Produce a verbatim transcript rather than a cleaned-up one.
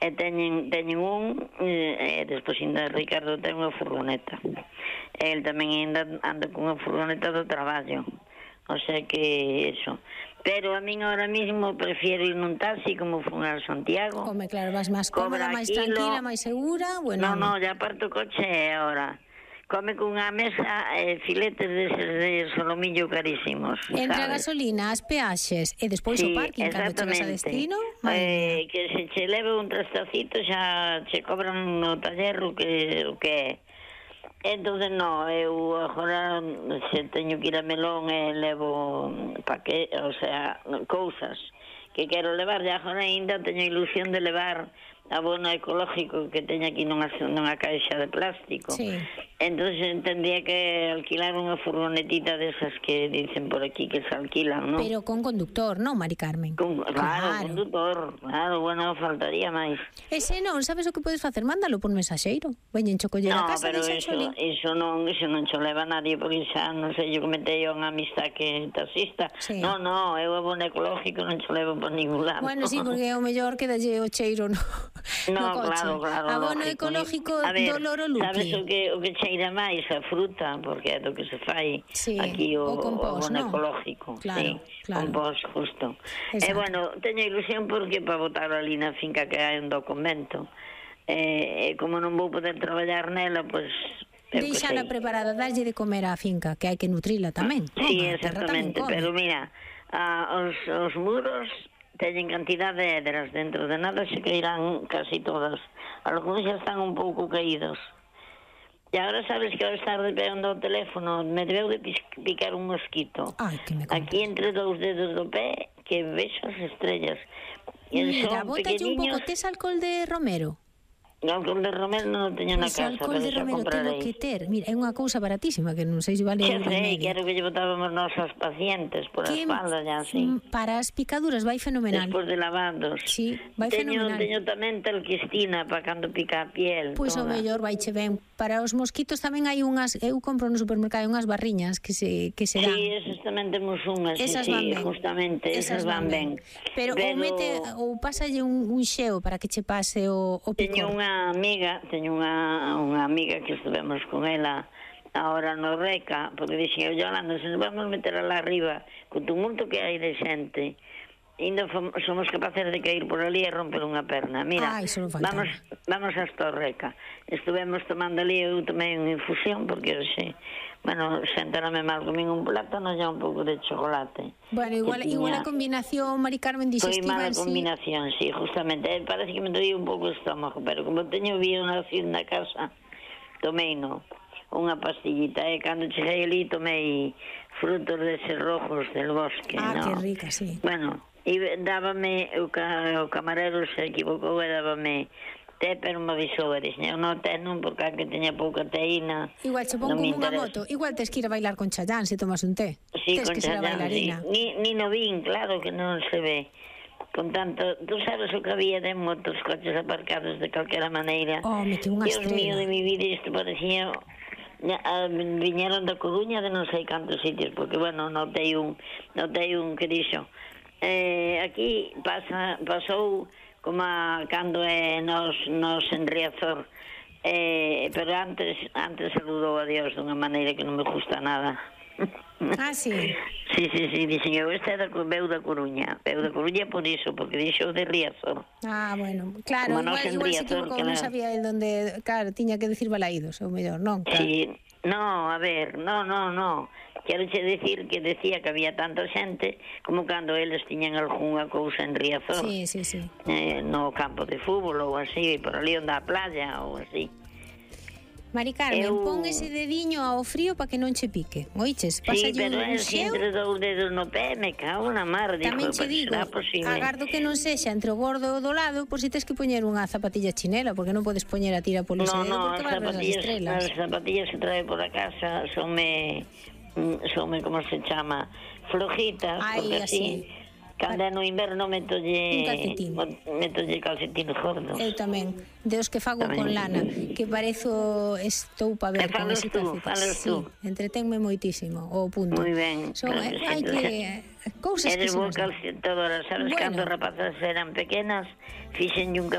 e teñen, teñen un, e despois ainda Ricardo ten unha furgoneta. El tamén ainda anda cunha furgoneta do traballo. O sea que eso. Pero a min ahora mismo prefiero ir nun taxi como fun a Santiago. Home, claro, vas máis cómoda, máis tranquila, máis segura. Bueno, no, no, ya parto coche ahora. Come cunha mesa eh, filetes de, de solomillo carísimos. Entre sabes? a gasolina, as peaxes e despois sí, o parking cando chegas a destino. Eh, que se che leve un trastacito xa che cobran no taller o que, o que é. Entón, no, eu agora se teño que ir a Melón e levo paque, o sea, cousas que quero levar, e agora ainda teño ilusión de levar abono ecológico que teño aquí nunha, nunha caixa de plástico. Sí. Entón, tendría que alquilar unha furgonetita desas que dicen por aquí que se alquilan, ¿no? Pero con conductor, non, Mari Carmen? Con, claro, claro, conductor, claro, bueno, faltaría máis. E se non, sabes o que podes facer? Mándalo por mensaxeiro. Veñen chocoller no, a casa, pero iso, iso non, iso non cho leva nadie, porque xa, non sei, eu comentei a unha amistad que é taxista. Sí. No, no, eu abono ecológico non cho levo por ningún lado. Bueno, sí, porque é o mellor que dalle o cheiro no, no, no coche. Claro, claro. Abono lógico. ecológico a ver, do Loro Lupi. Sabes o que, o que cheira máis? A fruta, porque é do que se fai sí, aquí o, o compost, o abono no? ecológico. Claro, sí, claro. Compost, justo. Exacto. E bueno, teño ilusión porque para botar ali na finca que hai do convento. E, e como non vou poder traballar nela, pois... Deixala preparada, darlle de comer á finca, que hai que nutrila tamén. Sí, Toma, exactamente, pero mira, a, os, os muros teñen cantidad de hedras, dentro de nada se cairán casi todas. Algunos xa están un pouco caídos. E agora sabes que ao estar de pegando o teléfono me debeu de picar un mosquito. Ai, que me contas. Aquí entre dous dedos do pé, que vexo as estrellas. E mira, bótalle un pouco, tes alcohol de romero? O alcohol de romero non o teño na casa, pero xa comprarei. O alcohol de romero telo que ter. Mira, é unha cousa baratísima, que non sei se vale xa euro sei, e medio. quero que lle botábamos nosas pacientes por a espalda, ya así. Para as picaduras vai fenomenal. Despois de lavados. Sí, vai teño, fenomenal. Teño tamén talquistina para cando pica a piel. Pois o mellor vai che ben. Para os mosquitos tamén hai unhas, eu compro no supermercado unhas barriñas que se que se dan. Sí, esas tamén temos unhas, esas sí, van sí, ben. justamente, esas, esas van ben. ben. Pero, Pero... ou mete ou pásalle un, un xeo para que che pase o, o picor. Teño unha amiga, teño unha, unha amiga que estuvemos con ela ahora no Reca, porque dixen, Yolanda, se nos vamos meter alá arriba, co tumulto que hai de xente, ainda somos capaces de cair por ali e romper unha perna. Mira, Ay, vamos vamos hasta o Reca. Estuvemos tomando ali, eu tomei unha infusión, porque xe, bueno, sentarame mal, comín un plátano e un pouco de chocolate. Bueno, igual, tiña... igual a combinación, Mari Carmen, digestiva. Foi mala combinación, sí, justamente. Parece que me doía un pouco o estómago, pero como teño vídeo nacido na casa, tomei no unha pastillita, e cando cheguei ali tomei frutos deses rojos del bosque. Ah, no? que rica, sí. Bueno, e dábame, o, ca, o camarero se equivocou e dábame té, pero me avisou, e dixen, eu non té non, porque que teña pouca teína. Igual se pon como unha moto, igual tes que ir a bailar con Chayán se tomas un té. Sí, tes con que Chayán, sí. Ni, ni no vin, claro que non se ve. Con tanto, tú sabes o que había de motos, coches aparcados de calquera maneira. Oh, me que unha Dios estrela. mío de mi vida, isto parecía... viñeron da Coruña de non sei cantos sitios, porque, bueno, notei un, notei un que dixo, eh, aquí pasa, pasou como a cando é nos, nos en Riazor, eh, pero antes antes saludou a Dios dunha maneira que non me gusta nada. Ah, sí? Sí, sí, sí, dixen eu, este é da, veu da Coruña, veu da Coruña por iso, porque dixo de Riazor. Ah, bueno, claro, igual, igual se equivocou, non sabía el donde, claro, tiña que decir Balaídos, ou mellor, non? Claro. Sí, no, a ver, no, no, no, quero che decir que decía que había tanta xente como cando eles tiñan algunha cousa en Riazor. Sí, sí, sí. Eh, no campo de fútbol ou así, por ali onde a playa ou así. Mari Carmen, eu... pon ese dediño ao frío para que non che pique. Oiches, pasa sí, pero un xeo. Entre dous dedos no pé, me cago na mar. Tamén dijo, che digo, agardo que non sexa entre o gordo e o do lado, por si tes que poñer unha zapatilla chinela, porque non podes poñer a tira polo ese no, dedo, no, porque vas ver as estrelas. As zapatillas que trae por a casa son me, son me, como se chama, flojitas, Ay, porque así... así. Cando no inverno metolle un calcetín. Metolle calcetín gordos. Eu tamén, de os que fago tamén. Con lana, que parezo estoupa ver con ese calcetín. Falas tú. Sí, entretenme moitísimo, o punto. Moi ben. Son, claro, hai que cousas que eres boa calcetadora, sabes, bueno. Cando rapazas eran pequenas, fixenlle un